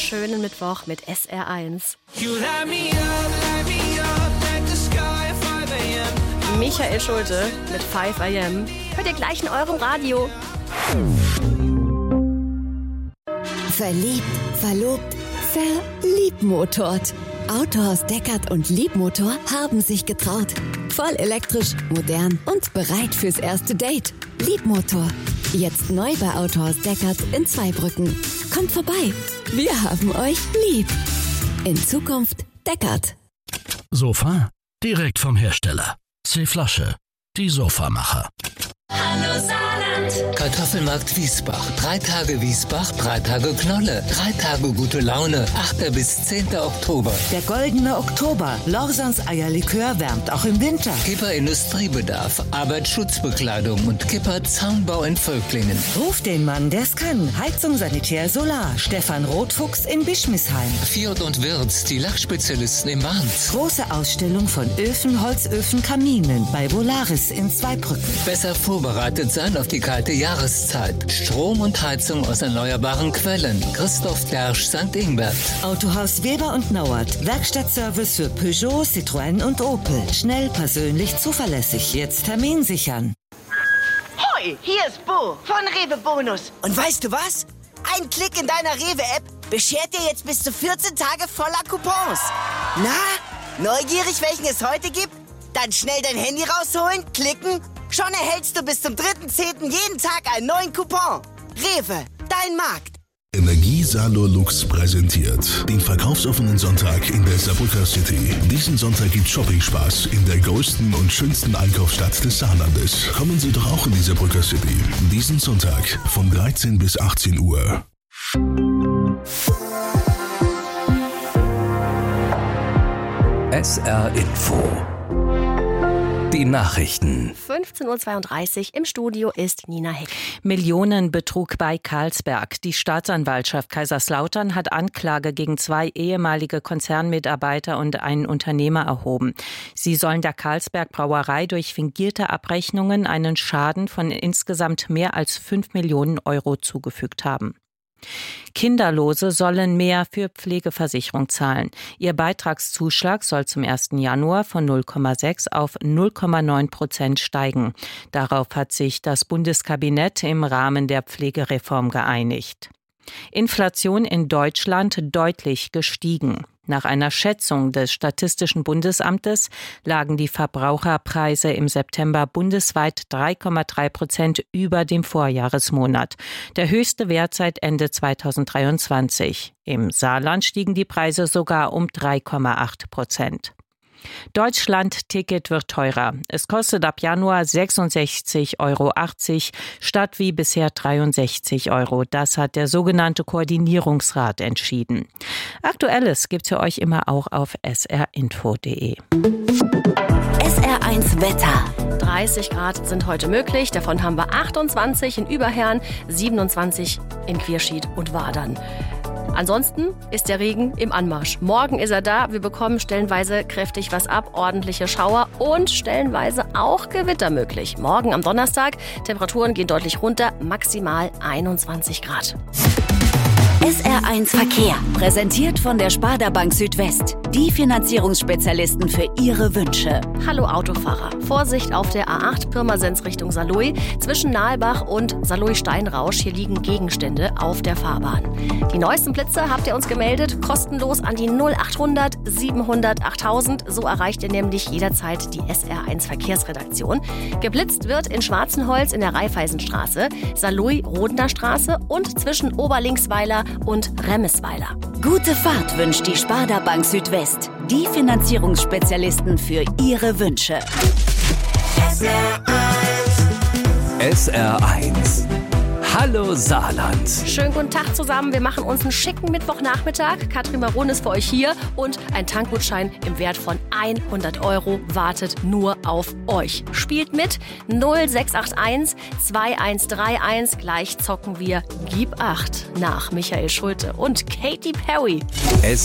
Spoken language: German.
wunderschönen Mittwoch mit SR1. Michael Schulte mit 5 AM. Hört ihr gleich in eurem Radio. Verliebt, verlobt, verliebmotort. Autohaus Deckert und Liebmotor haben sich getraut. Voll elektrisch, modern und bereit fürs erste Date. Liebmotor. Jetzt neu bei Autohaus Deckert in Zweibrücken. Kommt vorbei. Wir haben euch lieb. In Zukunft Deckert. Sofa? Direkt vom Hersteller. C-Flasche. Die Sofamacher. Hallo Saarland. Kartoffelmarkt Wiesbach. 3 Tage Wiesbach, 3 Tage Knolle. 3 Tage gute Laune. 8. bis 10. Oktober. Der goldene Oktober. Lorsons Eierlikör wärmt auch im Winter. Kipper Industriebedarf, Arbeitsschutzbekleidung und Kipper Zaunbau in Völklingen. Ruf den Mann, der's kann. Heizung, Sanitär, Solar. Stefan Rotfuchs in Bischmisheim. Fjord und Wirz, die Lachspezialisten im Barns. Große Ausstellung von Öfen, Holzöfen, Kaminen bei Volaris in Zweibrücken. Besser vorbereitet sein auf die kalte Jahreszeit. Strom und Heizung aus erneuerbaren Quellen. Christoph Dersch, St. Ingbert. Autohaus Weber und Nauert. Werkstattservice für Peugeot, Citroën und Opel. Schnell, persönlich, zuverlässig. Jetzt Termin sichern. Hoi, hier ist Bo von Rewe Bonus. Und weißt du was? Ein Klick in deiner Rewe-App beschert dir jetzt bis zu 14 Tage voller Coupons. Na, neugierig, welchen es heute gibt? Dann schnell dein Handy rausholen, klicken. Schon erhältst du bis zum 3.10. jeden Tag einen neuen Coupon. Rewe, dein Markt. Energie Salo Lux präsentiert den verkaufsoffenen Sonntag in der Saarbrücker City. Diesen Sonntag gibt Shopping-Spaß in der größten und schönsten Einkaufsstadt des Saarlandes. Kommen Sie doch auch in die Saarbrücker City. Diesen Sonntag von 13 bis 18 Uhr. SR Info. Die Nachrichten. 15.32 Uhr im Studio ist Nina Heck. Millionenbetrug bei Carlsberg. Die Staatsanwaltschaft Kaiserslautern hat Anklage gegen 2 ehemalige Konzernmitarbeiter und einen Unternehmer erhoben. Sie sollen der Carlsberg Brauerei durch fingierte Abrechnungen einen Schaden von insgesamt mehr als 5 Millionen Euro zugefügt haben. Kinderlose sollen mehr für Pflegeversicherung zahlen. Ihr Beitragszuschlag soll zum 1. Januar von 0,6 auf 0,9% steigen. Darauf hat sich das Bundeskabinett im Rahmen der Pflegereform geeinigt. Inflation in Deutschland deutlich gestiegen. Nach einer Schätzung des Statistischen Bundesamtes lagen die Verbraucherpreise im September bundesweit 3,3% über dem Vorjahresmonat. Der höchste Wert seit Ende 2023. Im Saarland stiegen die Preise sogar um 3,8%. Deutschland-Ticket wird teurer. Es kostet ab Januar 66,80 Euro statt wie bisher 63 Euro. Das hat der sogenannte Koordinierungsrat entschieden. Aktuelles gibt's für euch immer auch auf srinfo.de. SR1 Wetter. 30 Grad sind heute möglich. Davon haben wir 28 in Überherrn, 27 in Quierschied und Wadern. Ansonsten ist der Regen im Anmarsch. Morgen ist er da. Wir bekommen stellenweise kräftig was ab, ordentliche Schauer und stellenweise auch Gewitter möglich. Morgen am Donnerstag, Temperaturen gehen deutlich runter, maximal 21 Grad. SR1 Verkehr. Präsentiert von der Sparda Bank Südwest. Die Finanzierungsspezialisten für Ihre Wünsche. Hallo Autofahrer. Vorsicht auf der A8 Pirmasens Richtung Saarlouis. Zwischen Nahlbach und Saarlouis-Steinrausch. Hier liegen Gegenstände auf der Fahrbahn. Die neuesten Blitze habt ihr uns gemeldet. Kostenlos an die 0800 700 8000. So erreicht ihr nämlich jederzeit die SR1 Verkehrsredaktion. Geblitzt wird in Schwarzenholz in der Raiffeisenstraße, Saarlouis-Rodener Straße und zwischen Oberlinksweiler und Remmesweiler. Gute Fahrt wünscht die Sparda Bank Südwest. Die Finanzierungsspezialisten für Ihre Wünsche. SR1. Hallo Saarland. Schönen guten Tag zusammen. Wir machen uns einen schicken Mittwochnachmittag. Katrin Maron ist für euch hier und ein Tankgutschein im Wert von 100 Euro wartet nur auf euch. Spielt mit 0681 2131. Gleich zocken wir Gib 8 nach Michael Schulte und Katy Perry.